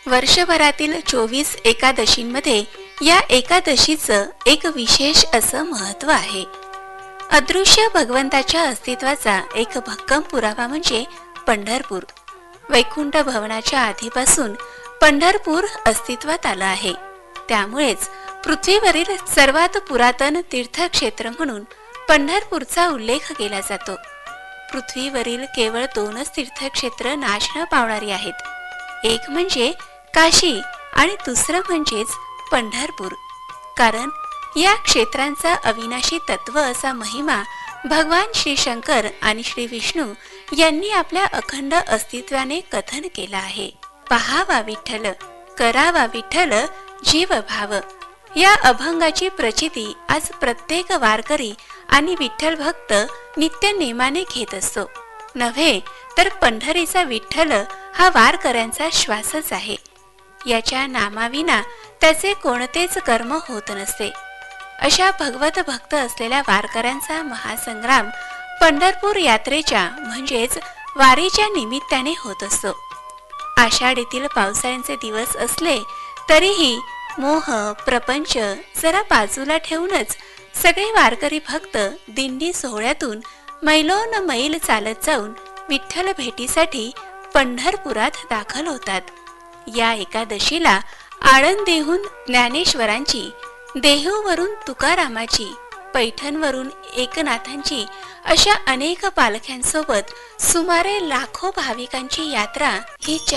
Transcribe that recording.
वर्षभरातील 24 एकादशींमध्ये या एकादशीचं एक विशेष असं महत्त्व आहे। अदृश्य भगवंताच्या अस्तित्वाचा एक भक्कम पुरावा म्हणजे पंढरपूर। वैकुंठ भवनाच्या आधीपासून पंढरपूर अस्तित्वात आलं आहे। त्यामुळेच पृथ्वीवरील सर्वात पुरातन तीर्थक्षेत्र म्हणून पंढरपूरचा उल्लेख केला जातो। पृथ्वीवरील केवळ 2च तीर्थक्षेत्र नाश न पावणारी आहेत। एक म्हणजे काशी आणि दुसरं म्हणजेच पंढरपूर। कारण या क्षेत्रांचा अविनाशी तत्व असा महिमा भगवान श्री शंकर आणि श्री विष्णू यांनी आपल्या अखंड अस्तित्वाने कथन केला आहे। पहावा विठ्ठल, करावा विठ्ठल, जीव भाव या अभंगाची प्रचिती आज प्रत्येक वारकरी आणि विठ्ठल भक्त नित्य नेमाने घेत असतो। नव्हे तर पंढरीचा विठ्ठल हा वारकऱ्यांचा श्वासच आहे। याच्या नामाविना त्याचे कोणतेच कर्म होत नसते। अशा भगवत भक्त असलेल्या वारकऱ्यांचा महासंग्राम पंढरपूर यात्रेच्या म्हणजेच वारीच्या निमित्ताने होत असतो। आषाढीतील पावसाळ्याचे दिवस असले तरीही मोह प्रपंच जरा बाजूला ठेवूनच सगळे वारकरी भक्त दिंडी सोहळ्यातून मैलोन मैल चालत जाऊन विठ्ठल भेटीसाठी पंढरपुरात दाखल होतात। या एकादशीला आळंदीहून ज्ञानेश्वरांची, देहूवरून तुकारामाची, पैठणवरून एकनाथांची अशा अनेक पालख्यांसोबत सुमारे लाखो भाविकांची यात्रा ही